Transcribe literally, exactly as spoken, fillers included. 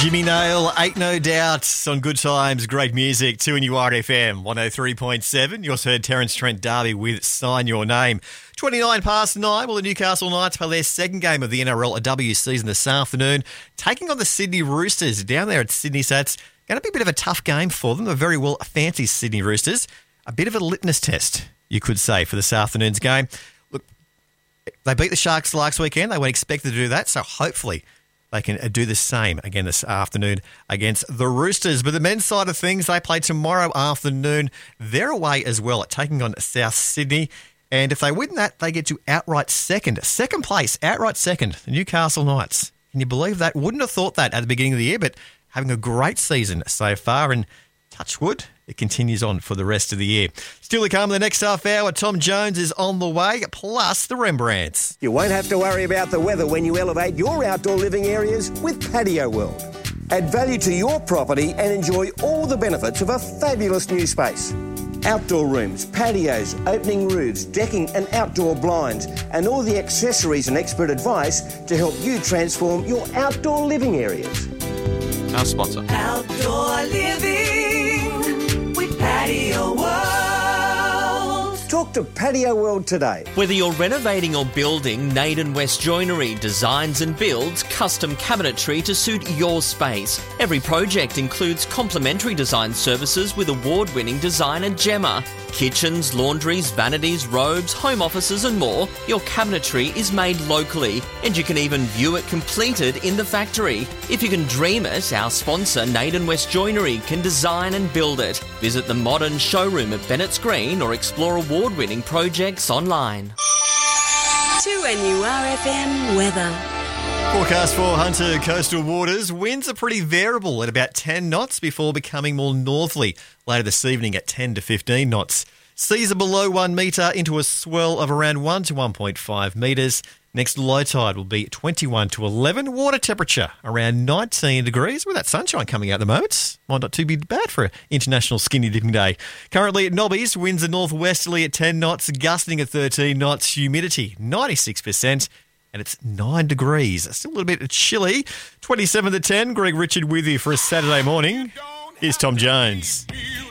Jimmy Nail, Ain't No Doubt on Good Times, great music, two in U R F M, one oh three point seven. You also heard Terence Trent D'Arby with Sign Your Name. twenty-nine past nine, well, the Newcastle Knights play their second game of the N R L W season this afternoon, taking on the Sydney Roosters down there at Sydney Sats. Going to be a bit of a tough game for them. They're very well fancy Sydney Roosters. A bit of a litmus test, you could say, for this afternoon's game. Look, they beat the Sharks last weekend. They weren't expected to do that, so hopefully they can do the same again this afternoon against the Roosters. But the men's side of things, they play tomorrow afternoon. They're away as well at taking on South Sydney. And if they win that, they get to outright second. Second place, outright second, the Newcastle Knights. Can you believe that? Wouldn't have thought that at the beginning of the year, but having a great season so far. And touch wood, it continues on for the rest of the year. Still to come in the next half hour, Tom Jones is on the way, plus the Rembrandts. You won't have to worry about the weather when you elevate your outdoor living areas with Patio World. Add value to your property and enjoy all the benefits of a fabulous new space. Outdoor rooms, patios, opening roofs, decking and outdoor blinds, and all the accessories and expert advice to help you transform your outdoor living areas. Our sponsor. Outdoor living with Patio World. Talk to Patio World today. Whether you're renovating or building, Naden West Joinery designs and builds custom cabinetry to suit your space. Every project includes complimentary design services with award-winning designer Gemma. Kitchens, laundries, vanities, robes, home offices and more. Your cabinetry is made locally and you can even view it completed in the factory. If you can dream it, our sponsor Naden West Joinery can design and build it. Visit the modern showroom at Bennett's Green or explore award-winning projects online. two N U R F M weather. Forecast for Hunter coastal waters. Winds are pretty variable at about ten knots before becoming more northerly later this evening at ten to fifteen knots. Seas are below one metre into a swell of around one to one point five metres. Next low tide will be twenty-one to eleven. Water temperature around nineteen degrees with that sunshine coming out at the moment. Might not too be bad for an International Skinny Dipping Day. Currently at Nobbies, winds are northwesterly at ten knots, gusting at thirteen knots, humidity ninety-six percent. And it's nine degrees. Still a little bit chilly. twenty-seven to ten. Greg Richard with you for a Saturday morning. Here's Tom Jones.